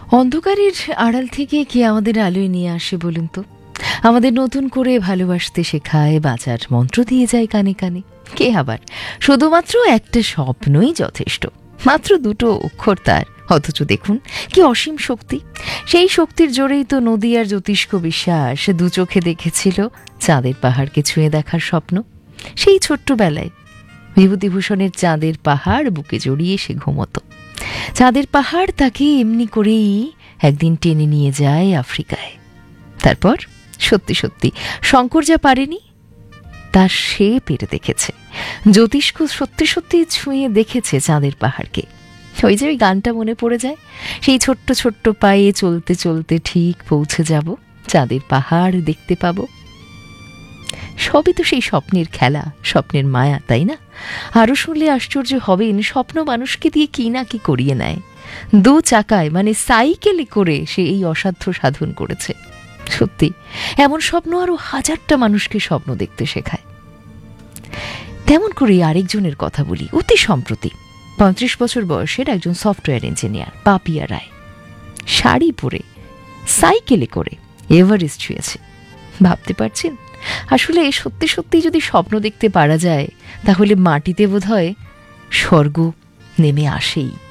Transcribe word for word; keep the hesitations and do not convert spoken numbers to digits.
অন্ধকারের আড়াল থেকে কে আমাদের আলোয় নিয়ে আসে বলুন তো? আমাদের নতুন করে ভালোবাসতে শেখায়, বাঁচার মন্ত্র দিয়ে যায় কানে কানে। কে আবার শুধুমাত্র একটা স্বপ্নই যথেষ্ট, মাত্র দুটো অক্ষর তার, অথচ দেখুন কি অসীম শক্তি। সেই শক্তির জোরেই তো নদী আর জ্যোতিষ্ক বিশ্বাস দু চোখে দেখেছিল চাঁদের পাহাড়কে ছুঁয়ে দেখার স্বপ্ন। সেই ছোট্টবেলায় বিভূতিভূষণের চাঁদের পাহাড় বুকে জড়িয়ে সে ঘুমতো। চাঁদের পাহাড় তাকে এমনি করেই একদিন টেনে নিয়ে যায় আফ্রিকায়। তারপর সত্যি সত্যি শঙ্কর যা পারেনি তা সে পেরে দেখেছে। জ্যোতিষ্ক সত্যি সত্যি ছুঁয়ে দেখেছে চাঁদের পাহাড়কে। ওই যে ওই গানটা মনে পড়ে যায়, সেই ছোট্ট ছোট্ট পায়ে চলতে চলতে ঠিক পৌঁছে যাব, চাঁদের পাহাড় দেখতে পাবো। সবই তো সেই স্বপ্নের খেলা, স্বপ্নের মায়া, তাই না? আরো শুনলে আশ্চর্য হবেন, স্বপ্ন মানুষকে দিয়ে কি না কি করিয়ে নেয়। দু চাকায় মানে সাইকেলে করে সে এই অসাধ্য সাধন করেছে। সত্যি এমন স্বপ্ন আরো হাজারটা মানুষকে স্বপ্ন দেখতে শেখায়। তেমন করে আরেকজনের কথা বলি। অতি সম্প্রতি পঁয়ত্রিশ বছর বয়সের একজন সফটওয়্যার ইঞ্জিনিয়ার পাপিয়া রায় শাড়ি পরে সাইকেলে করে এভারেস্ট ছুঁয়েছে। ভাবতে পারছেন? আসলে সত্যি সত্যি যদি স্বপ্ন দেখতে পারা যায়, তাহলে মাটিতে বোধহয় স্বর্গ নেমে আসেই।